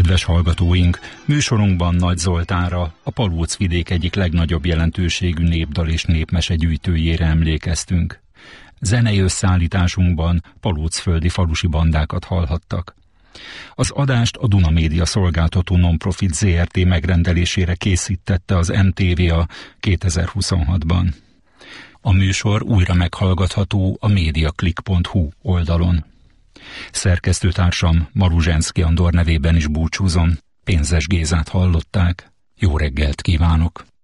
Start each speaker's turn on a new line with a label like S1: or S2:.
S1: Kedves hallgatóink, műsorunkban Nagy Zoltánra, a Palóc vidék egyik legnagyobb jelentőségű népdal és népmese gyűjtőjére emlékeztünk. Zenei összeállításunkban palócföldi falusi bandákat hallhattak. Az adást a Duna Média szolgáltató non-profit ZRT megrendelésére készítette az MTVA 2026-ban. A műsor újra meghallgatható a mediaclick.hu oldalon. Szerkesztőtársam Maruzsenszky Andor nevében is búcsúzom. Pénzes Gézát hallották. Jó reggelt kívánok!